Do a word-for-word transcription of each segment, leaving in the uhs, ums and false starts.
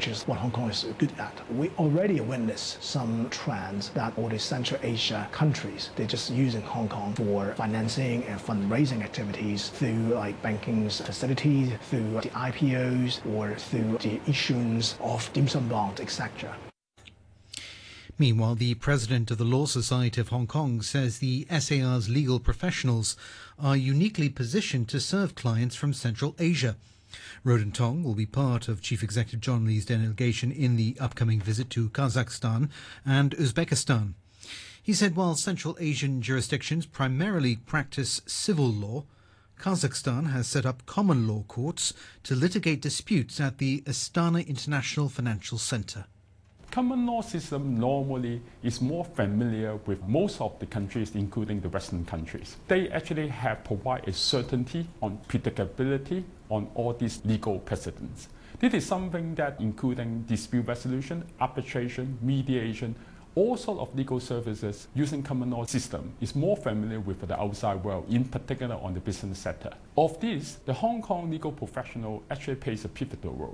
which is what Hong Kong is good at. We already witnessed some trends that all the Central Asia countries, they're just using Hong Kong for financing and fundraising activities through like banking facilities, through the I P Os, or through the issuance of dim sum bonds, et cetera. Meanwhile, the president of the Law Society of Hong Kong says the S A R's legal professionals are uniquely positioned to serve clients from Central Asia. Roden Tong will be part of Chief Executive John Lee's delegation in the upcoming visit to Kazakhstan and Uzbekistan. He said while Central Asian jurisdictions primarily practice civil law, Kazakhstan has set up common law courts to litigate disputes at the Astana International Financial Center. Common law system normally is more familiar with most of the countries, including the Western countries. They actually have provided a certainty on predictability on all these legal precedents. This is something that, including dispute resolution, arbitration, mediation, all sorts of legal services using common law system is more familiar with the outside world, in particular on the business sector. Of this, the Hong Kong legal professional actually plays a pivotal role.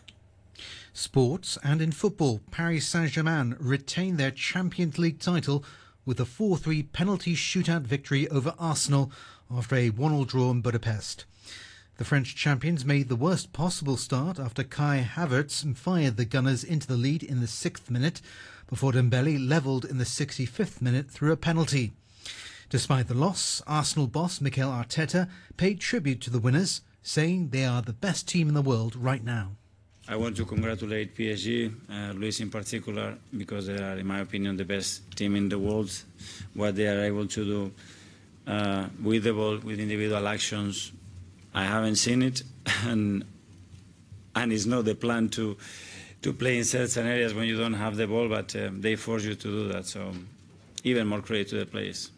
Sports, and in football, Paris Saint-Germain retained their Champions League title with a four three penalty shootout victory over Arsenal after a one all draw in Budapest. The French champions made the worst possible start after Kai Havertz fired the Gunners into the lead in the sixth minute before Dembele levelled in the sixty-fifth minute through a penalty. Despite the loss, Arsenal boss Mikel Arteta paid tribute to the winners, saying they are the best team in the world right now. I want to congratulate P S G, uh, Luis in particular, because they are, in my opinion, the best team in the world. What they are able to do uh, with the ball, with individual actions, I haven't seen it, and and it's not the plan to to play in certain areas when you don't have the ball, but uh, they force you to do that. So even more credit to the players.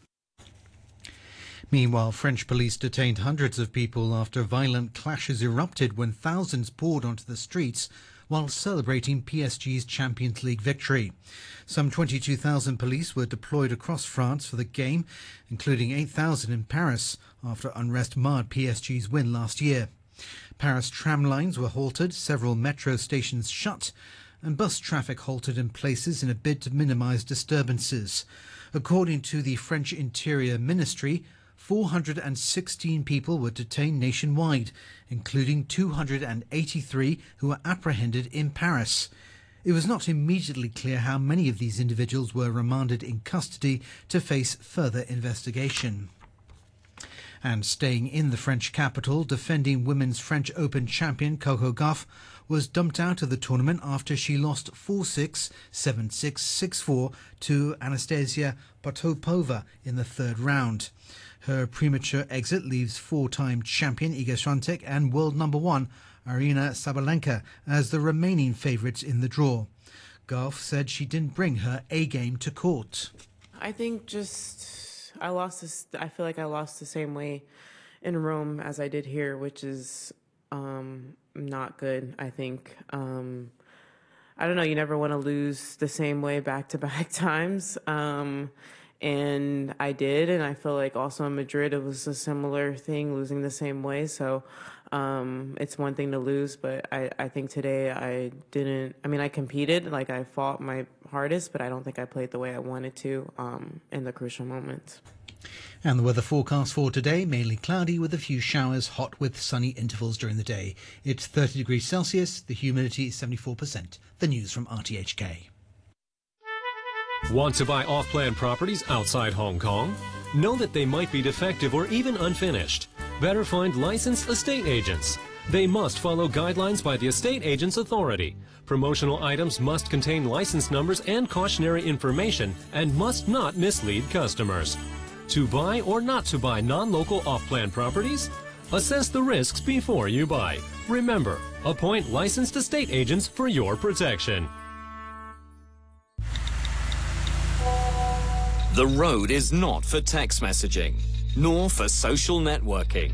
Meanwhile, French police detained hundreds of people after violent clashes erupted when thousands poured onto the streets while celebrating P S G's Champions League victory. Some twenty-two thousand police were deployed across France for the game, including eight thousand in Paris, after unrest marred P S G's win last year. Paris tram lines were halted, several metro stations shut, and bus traffic halted in places in a bid to minimise disturbances. According to the French Interior Ministry, four hundred sixteen people were detained nationwide, including two hundred eighty-three who were apprehended in Paris. It was not immediately clear how many of these individuals were remanded in custody to face further investigation. And staying in the French capital, defending women's French Open champion Coco Gauff was dumped out of the tournament after she lost four six, seven six, six four to Anastasia Potapova in the third round. Her premature exit leaves four-time champion Iga Swiatek and world number one Aryna Sabalenka as the remaining favourites in the draw. Gauff said she didn't bring her A-game to court. I think just I lost this. I feel like I lost the same way in Rome as I did here, which is um, not good. I think um, I don't know. You never want to lose the same way back-to-back times. Um, And I did, and I feel like also in Madrid it was a similar thing, losing the same way. So um, it's one thing to lose, but I, I think today I didn't, I mean, I competed, like I fought my hardest, but I don't think I played the way I wanted to um, in the crucial moments. And the weather forecast for today, mainly cloudy with a few showers, hot with sunny intervals during the day. It's thirty degrees Celsius, the humidity is seventy-four percent. The news from R T H K. Want to buy off-plan properties outside Hong Kong? Know that they might be defective or even unfinished. Better find licensed estate agents. They must follow guidelines by the Estate Agents Authority. Promotional items must contain license numbers and cautionary information and must not mislead customers. To buy or not to buy non-local off-plan properties? Assess the risks before you buy. Remember, appoint licensed estate agents for your protection. The road is not for text messaging, nor for social networking.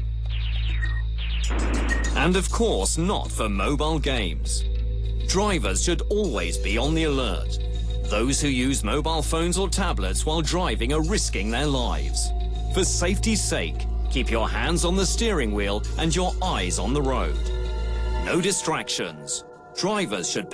And of course, not for mobile games. Drivers should always be on the alert. Those who use mobile phones or tablets while driving are risking their lives. For safety's sake, keep your hands on the steering wheel and your eyes on the road. No distractions. Drivers should